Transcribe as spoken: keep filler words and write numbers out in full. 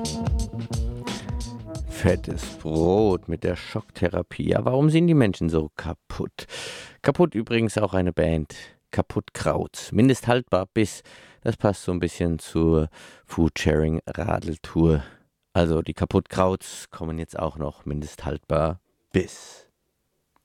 Fettes Brot mit der Schocktherapie. Ja, warum sind die Menschen so kaputt? Kaputt übrigens auch eine Band. Kaputt Kraut. Mindesthaltbar bis. Das passt so ein bisschen zur Foodsharing-Radeltour. Also die Kaputt Krauts kommen jetzt auch noch mindesthaltbar bis.